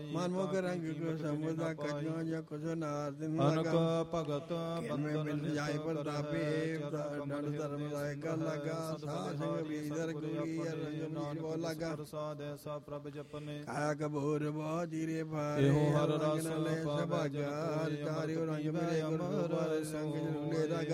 ਮਨਮੁਖ ਰੰਗ ਕੋ ਸਮੁਦਾ ਕਜੋ ਜੋ ਕੁਸ ਨਾਰ ਦਿਨ ਅਨਕ ਲਗਾ ਭਗਤ ਮੈਂ ਬਿਨ ਜਾਏ ਪ੍ਰਤਾਪੇ ਡੰਡ ਧਰਮ ਲਾਇ ਕਰ ਲਗਾ ਸਾਧ ਸੰਗ ਬੀਦਰ ਗੁਰੀ ਰੰਗ ਮੀਰ ਬੋ ਲਗਾ ਪ੍ਰਸਾਦ ਐਸਾ ਪ੍ਰਭ ਜਪਨੇ ਕਾਇਆ ਕਬੂਰ ਬਹੁ ਜੀਰੇ ਭਾਰੇ ਇਹੋ ਹਰ ਰਸ ਲੈ ਸਭਾਗਾ ਚਾਰਿਓ ਰੰਗ ਮੇਰੇ ਗੁਰੂ ਬਾਰੇ ਸੰਗ ਜੁਲੇ ਦਾ